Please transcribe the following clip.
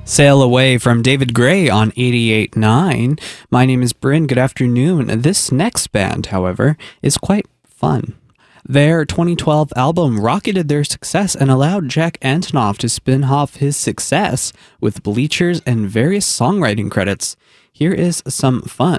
Sail Away from David Gray on 88.9. My name is Bryn. Good afternoon. This next band, however, is quite fun. Their 2012 album rocketed their success and allowed Jack Antonoff to spin off his success with Bleachers and various songwriting credits. Here is some fun.